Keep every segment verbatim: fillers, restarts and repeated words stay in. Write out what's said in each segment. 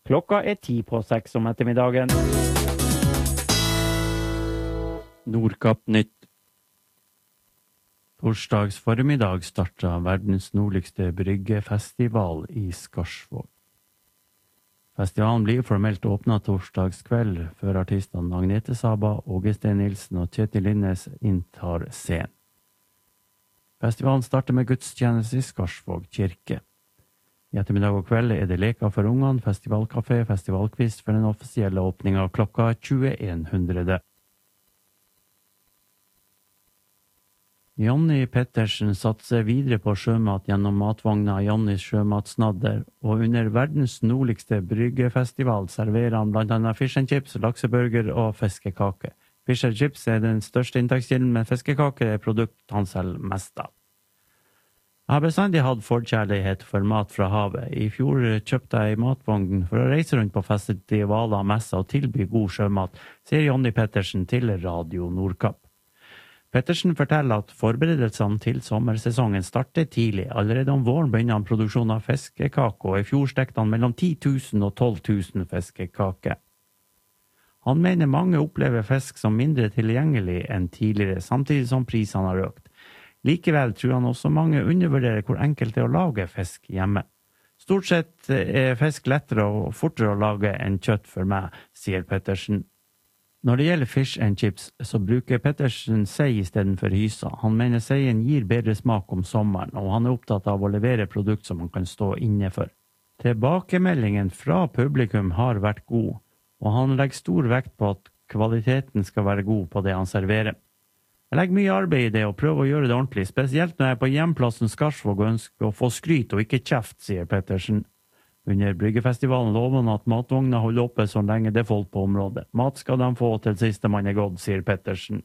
Klokka er ti på seks om ettermiddagen. Nordkapp Nytt. Torsdags formiddag starta verdens nordligste bryggefestival i Skarsvåg. Festivalen blir formelt åpnet torsdagskveld, før artistene Agnete Saba, Åge Steen Nilsen og Kjetil Linnes inntar scenen. Festivalen starter med gudstjeneste i Skarsvåg kirke. I ettermiddag og kveld er det leker for ungene, festivalkafé, festivalkvist for den offisielle åpningen klokka tjueen hundre. Jonny Pettersen satser videre på sjømat gjennom matvogna Jonnys sjømatsnadder, og under verdens nordligste bryggefestival serverer han blant annet fish and chips, lakseburger og fiskekake. Fish and chips er den største inntakskilden, men fiskekake er produkt han selger mest av. Jeg har bestandig hatt forkjærlighet for mat fra havet. I fjor kjøpte jeg matvogn for å reise rundt på festivaler og messer og tilby god sjømat, sier Jonny Pettersen til Radio Nordkapp. Pettersen forteller at forberedelsene til sommersesongen starter tidlig. Allerede om våren begynner han produksjon av fiskekake, og i fjor stekte han mellom ti tusen og tolv tusen fiskekake. Han mener mange opplever fisk som mindre tilgjengelig enn tidligere, samtidig som prisene har økt. Likevel tror han også mange undervurderer hvor enkelt det er å lage fisk hjemme. Stort sett er fisk lettere og fortere å lage enn kjøtt for meg, sier Pettersen. Når det gjelder fish and chips, så bruker Pettersen sei i stedet for hysa. Han mener seien gir bedre smak om sommeren, og han er opptatt av å levere produkt som han kan stå inne for. Tilbakemeldingen fra publikum har vært god, og han legger stor vekt på at kvaliteten skal være god på det han serverer. Jeg legger mye arbeid i det og prøver å gjøre det ordentlig, spesielt når jeg er på hjemplassen Skarsvåg og ønsker å få skryt og ikke kjeft, sier Pettersen. Under bryggefestivalen lover han at matvogna holder oppe så lenge det er folk på området. Mat skal de få til siste mann er gått, sier Pettersen.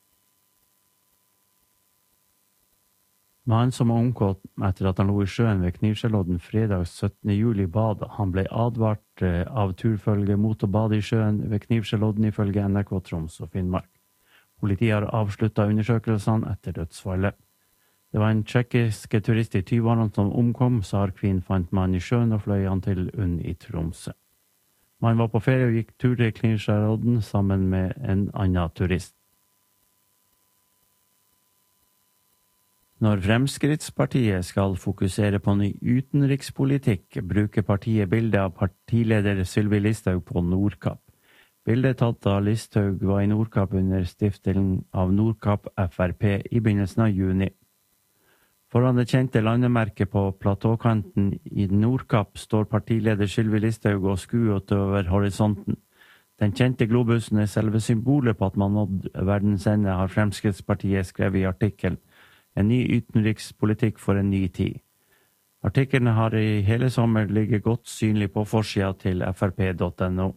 Mannen som er omkommet etter at han lå i sjøen ved Knivskjellodden fredag syttende juli badet. Han ble advart av turfølge mot å bade i sjøen ved Knivskjellodden ifølge N R K Troms og Finnmark. Politiet har avsluttet undersøkelsene etter dødsfallet. Det var en tsjekkiske turist i tyvårene som omkom, SAR-Queen fant mannen i sjøen og fløy han til UNN i Tromsø. Mannen var på ferie og gikk tur til Knivskjellodden sammen med en annen turist. Når Fremskrittspartiet skal fokusere på ny utenrikspolitikk, bruker partiet bildet av partileder Sylvi Listhaug på Nordkapp. Bildet tatt av Listhaug var i Nordkapp under stiftelsen av Nordkapp F R P i begynnelsen av juni. Foran det kjente landemerket på platåkanten i Nordkapp står partileder Sylvi Listhaug og skuer utover horisonten. Den kjente globusen er selve symbolet på at man nådde verdens ende, har Fremskrittspartiet skrevet i artikkelen En ny utenrikspolitikk for en ny tid. Artikkelen har i hele sommer ligget godt synlig på forsida til f r p punktum no.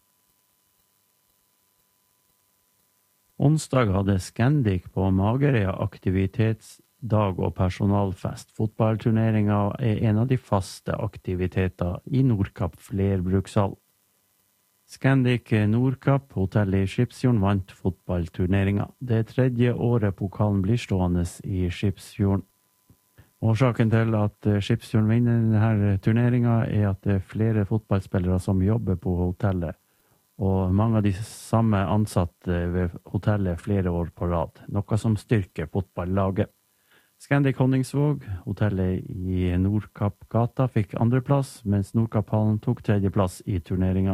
Onsdag hadde Scandic på Magerøya aktivitetsdag og personalfest. Fotballturneringen er en av de faste aktiviteter i Nordkapp flerbrukshall. Scandic Nordkapp, hotellet i Skipsfjorden, vant fotballturneringen. Det er tredje året pokalen blir stående i Skipsfjorden. Årsaken til at Skipsfjorden vinner denne turneringen er at det er flere fotballspillere som jobber på hotellet, og mange av de samme ansatte ved hotellet flere år på rad, noe som styrker fotballaget. Scandic Honningsvåg, hotellet i Nordkappgata, fikk andreplass, mens Nordkapphallen tok tredjeplass i turneringen.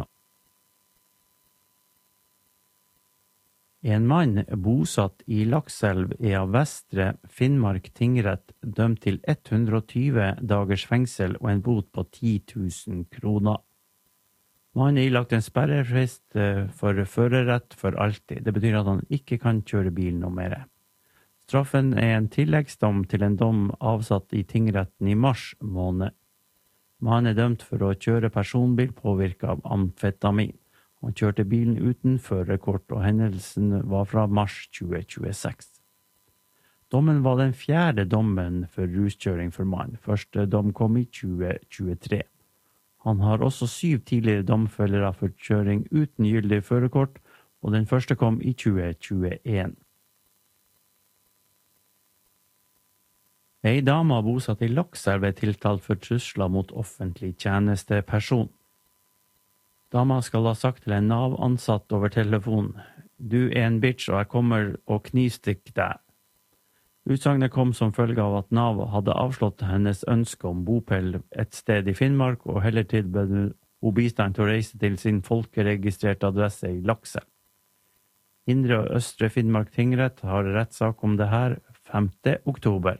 En mann bosatt i Lakselv er av Vestre Finnmark tingrett dømt til hundre og tjue dagers fengsel og en bot på ti tusen kroner. Mannen er ilagt en sperrefrist for førerrett for alltid. Det betyr at han ikke kan kjøre bil noe mer. Straffen er en tilleggsdom til en dom avsatt i tingretten i mars måned. Mannen er dømt for å kjøre personbil påvirket av amfetamin. Han kjørte bilen uten førerkort, og hendelsen var fra mars tjue tjueseks. Dommen var den fjerde dommen for ruskjøring for mannen. Første dom kom i tjue tjuetre. Han har også syv tidligere domfellere for kjøring uten gyldig førerkort, og den første kom i tjue tjueen. Ei dame bosatt i Lakselv er tiltalt for trusler mot offentlig tjenesteperson. Dama skal ha sagt til en Nav-ansatt over telefonen, «Du er en bitch, og jeg kommer og knivstikker deg». Utsagnet kom som følge av at Nav hadde avslått hennes ønske om bopel et sted i Finnmark, og heller tilbød hun bistand til å reise til sin folkeregistrerte adresse i Lakse. Indre og Østre Finnmark tingrett har rettssak om det her femte oktober.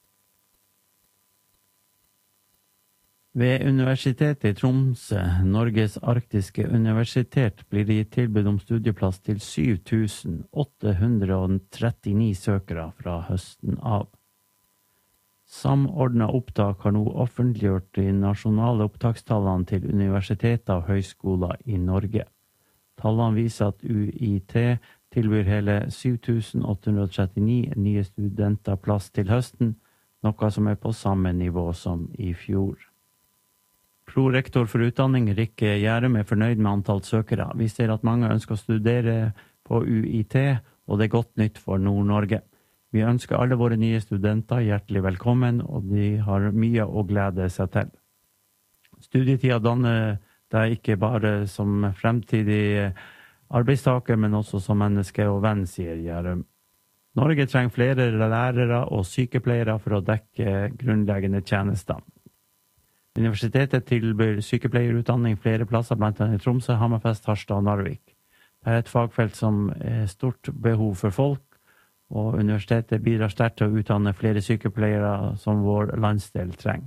Ved Universitetet i Tromsø, Norges arktiske universitet, blir det gitt tilbud om studieplass til syv tusen åtte hundre trettini søkere fra høsten av. Samordnet opptak har nå offentliggjort de nasjonale opptakstallene til universiteter og høyskoler i Norge. Tallene viser at U I T tilbyr hele syv tusen åtte hundre trettini nye studenter plass til høsten, noe som er på samme nivå som i fjor. Prorektor for utdanning Rikke Gjærum er fornøyd med antall søkere. Vi ser at mange ønsker å studere på U I T, og det er godt nytt for Nord-Norge. Vi ønsker alle våre nye studenter hjertelig velkommen, og de har mye å glede seg til. Studietida danner deg ikke bare som fremtidig arbeidstaker, men også som menneske og venn, sier Gjærum. Norge trenger flere lærere og sykepleiere for å dekke grunnleggende tjenester. Universitetet tilbyr sykepleierutdanning flere plasser, blant annet i Tromsø, Hammerfest, Harstad og Narvik. Det er et fagfelt som er stort behov for folk, og universitetet bidrar sterkt til å utdanne flere sykepleiere som vår landsdel trenger.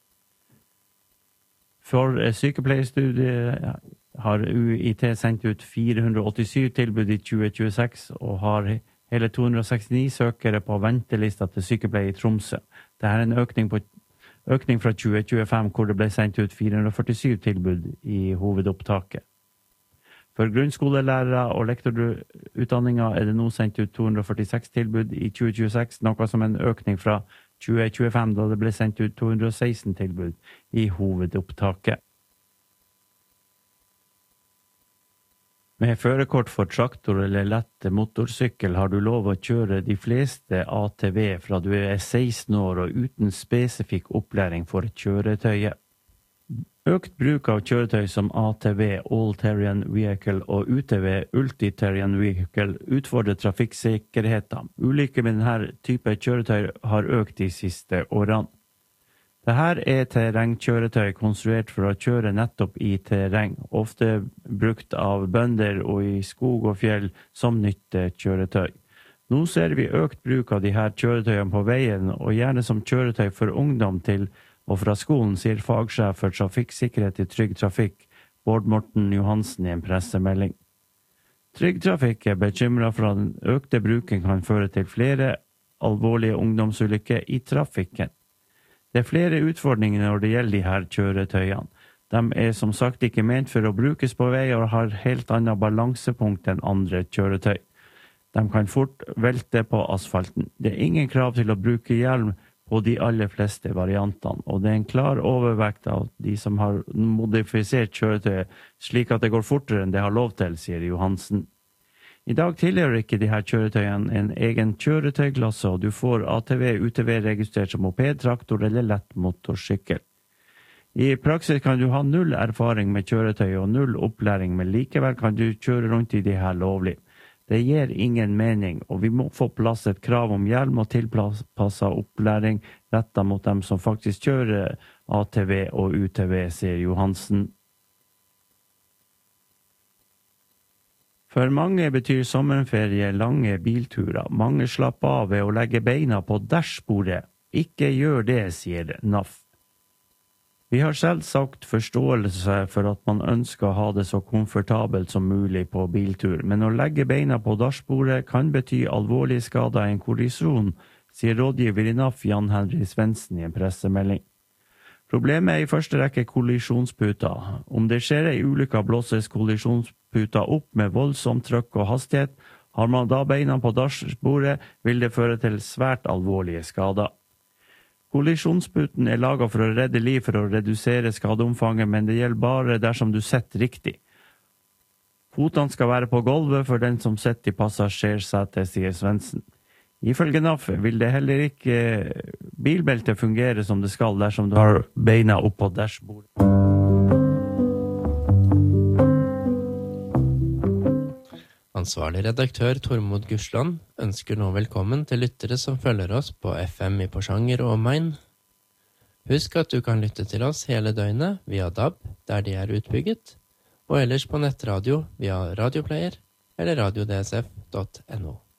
For sykepleierstudiet har U I T sendt ut fire hundre åttisju tilbud i tjue tjueseks, og har hele to hundre sekstini søkere på ventelista til sykepleier i Tromsø. Dette er en økning på Økning fra tjue tjuefem, hvor det ble sendt ut fire hundre førtisju tilbud i hovedopptaket. For grunnskolelærere og lektorutdanninger er det nå sendt ut to hundre førtiseks tilbud i tjue tjueseks, noe som en økning fra tjue tjuefem, da det ble sendt ut to hundre seksten tilbud i hovedopptaket. Med førerkort for traktor eller lett motorsykkel har du lov å kjøre de fleste A T V fra du er seksten år og uten spesifikk opplæring for kjøretøyet. Økt bruk av kjøretøy som A T V, All Terrain Vehicle, og U T V, Ulti-Terrain Vehicle, utfordrer trafikksikkerheten. Ulykker med denne type kjøretøy har økt de siste årene. Dette er terrengkjøretøy konstruert for å kjøre nettopp i terreng, ofte brukt av bønder og i skog og fjell som nyttekjøretøy. Nå ser vi økt bruk av disse kjøretøyene på veien, og gjerne som kjøretøy for ungdom til og fra skolen, sier fagsjef for trafikksikkerhet i Trygg Trafikk, Bård Morten Johansen, i en pressemelding. Trygg Trafikk er bekymret for at den økte bruken kan føre til flere alvorlige ungdomsulykker i trafikken. Det er flere utfordringer når det gjelder de her kjøretøyene. De er som sagt ikke ment for å brukes på vei og har helt annet balansepunkt enn andre kjøretøy. De kan fort velte på asfalten. Det er ingen krav til å bruke hjelm på de aller fleste variantene, og det er en klar overvekt av de som har modifisert kjøretøyet slik at det går fortere enn det har lov til, sier Johansen. I dag tilhører ikke de her kjøretøyene en egen kjøretøyklasse, og du får A T V, U T V registrert som moped, traktor eller lett motorsykkel. I praksis kan du ha null erfaring med kjøretøy og null opplæring, men likevel kan du kjøre rundt i de her lovlig. Det gir ingen mening, og vi må få plass et krav om hjelm og tilpasset opplæring rettet mot dem som faktisk kjører A T V og U T V, sier Johansen. For mange betyr sommerferie lange bilturer. Mange slapper av ved å legge beina på dashbordet. Ikke gjør det, sier N A F. Vi har selvsagt forståelse for at man ønsker å ha det så komfortabelt som mulig på biltur, men å legge beina på dashbordet kan bety alvorlige skader i en kollisjon, sier rådgiver i N A F Jan Henry Svendsen i en pressemelding. Problemet er i første rekke kollisjonsputa. Om det skjer ei ulykke, blåses kollisjonsputa opp med voldsom trykk og hastighet. Har man da beina på dashbordet, vil det føre til svært alvorlige skader. Kollisjonsputen er laget for å redde liv for å redusere skadeomfanget, men det gjelder bare dersom du sitter riktig. Fotene skal være på gulvet for den som sitter i passasjersetet, sier Svendsen. Ifølge N A F vil det heller ikke bilbeltet fungere som det skal dersom du har beina opp på dashbordet. Ansvarlig redaktør Tormod Gursland ønsker nå velkommen til lyttere som følger oss på F M i Porsanger og omegn. Husk at du kan lytte til oss hele døgnet via D A B, der de er utbygget, og ellers på nettradio via radioplayer eller radio d s f punktum n o.